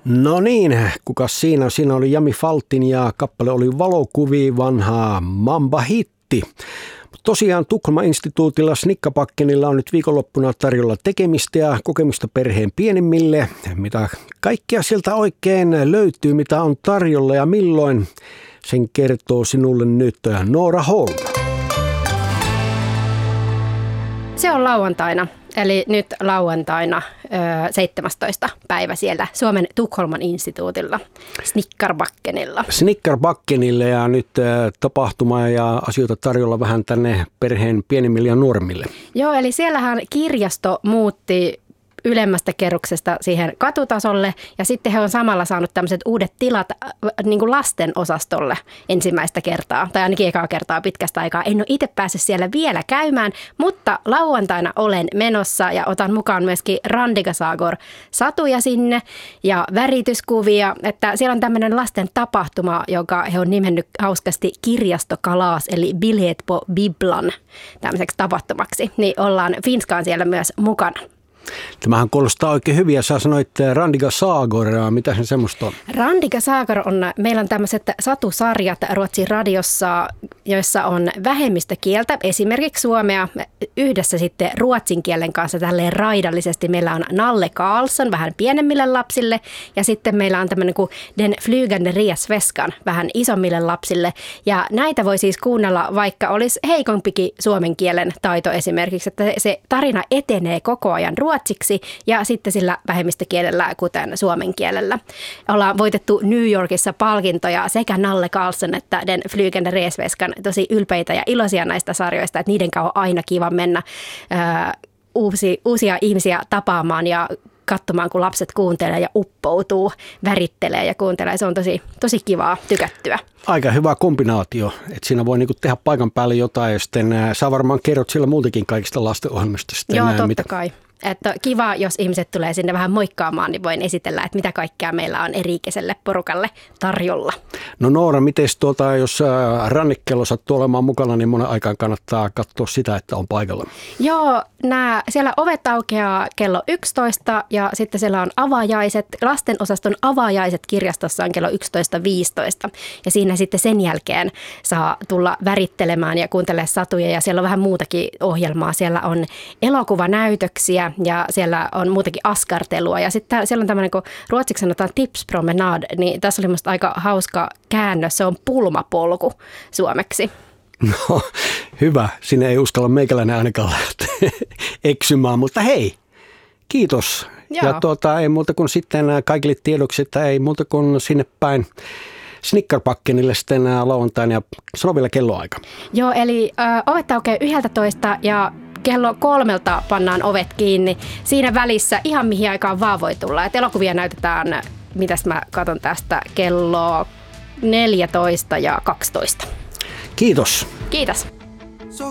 No niin, kukas siinä? Siinä oli Jami Faltin ja kappale oli Valokuvia, vanhaa Mamba-hitti. Tosiaan Tukholman instituutilla Snikkapakkenilla on nyt viikonloppuna tarjolla tekemistä ja kokemusta perheen pienimmille. Mitä kaikkea sieltä oikein löytyy, mitä on tarjolla ja milloin, sen kertoo sinulle nyt Noora Holm. Se on lauantaina, eli nyt lauantaina 17. päivä siellä Suomen Tukholman instituutilla, Snikkarbakkenilla. Snikkarbakkenille ja nyt tapahtuma ja asioita tarjolla vähän tänne perheen pienimmille ja nuoremmille. Joo, eli siellähän kirjasto muutti ylemmästä kerroksesta siihen katutasolle ja sitten he on samalla saanut tämmöiset uudet tilat niin kuin lasten osastolle ensimmäistä kertaa tai ainakin ekaa kertaa pitkästä aikaa. En ole itse päässyt siellä vielä käymään, mutta lauantaina olen menossa ja otan mukaan myöskin Randiga-Sagor-satuja sinne ja värityskuvia, että siellä on tämmöinen lasten tapahtuma, joka he on nimennyt hauskasti kirjastokalaas eli Bilet på Biblan tämmöiseksi tapahtumaksi, niin ollaan Finskaan siellä myös mukana. Tämähän kuulostaa oikein hyvin ja sä sanoit Randiga-Sagor, mitä se semmoista on? Randiga-Sagor on, meillä on tämmöiset satusarjat Ruotsin radiossa, joissa on vähemmistökieltä, esimerkiksi suomea, yhdessä sitten ruotsin kielen kanssa tälleen raidallisesti. Meillä on Nalle Karlsson vähän pienemmille lapsille ja sitten meillä on tämmöinen kuin Den flygande resväskan vähän isommille lapsille. Ja näitä voi siis kuunnella, vaikka olisi heikompikin suomen kielen taito esimerkiksi, että se tarina etenee koko ajan ruotsiksi ja sitten sillä vähemmistökielellä, kuten suomen kielellä. Ollaan voitettu New Yorkissa palkintoja sekä Nalle Karlsson että Den flygande resväskan, tosi ylpeitä ja iloisia näistä sarjoista, että niiden kanssa on aina kiva mennä uusia ihmisiä tapaamaan ja katsomaan, kun lapset kuuntelee ja uppoutuu, värittelee ja kuuntelee. Se on tosi kivaa, tykättyä. Aika hyvä kombinaatio, että siinä voi niinku tehdä paikan päälle jotain ja sitten sä varmaan kerrot siellä muutenkin kaikista lastenohjelmista. Joo, totta kai. Että kiva, jos ihmiset tulee sinne vähän moikkaamaan, niin voin esitellä, että mitä kaikkea meillä on eri-ikäiselle porukalle tarjolla. No Noora, miten jos rannikkello sattuu olemaan mukana, niin monen aikaan kannattaa katsoa sitä, että on paikalla? Joo, siellä ovet aukeaa kello 11 ja sitten siellä on avajaiset, lastenosaston avajaiset kirjastossa on kello 11.15. Ja siinä sitten sen jälkeen saa tulla värittelemään ja kuuntelemaan satuja ja siellä on vähän muutakin ohjelmaa. Siellä on elokuvanäytöksiä ja siellä on muutakin askartelua ja sitten siellä on tämmöinen, kun ruotsiksi sanotaan tipspromenad, niin tässä oli musta aika hauska käännös, se on pulmapolku suomeksi. No hyvä, sinne ei uskalla meikäläinen ainakaan lähteä eksymään, mutta hei, kiitos. Joo. Ja ei muuta kuin sitten kaikille tiedoksi, että ei muuta kuin sinne päin Snikkarbakkenille sitten lauantaina ja sano vielä kelloaika. Joo, eli ovet aukeaa 11 ja kello 3 pannaan ovet kiinni. Siinä välissä ihan mihin aikaan vaan voi tulla. Et elokuvia näytetään, mitäs mä katson tästä, kello 14 ja 12. Kiitos. Kiitos.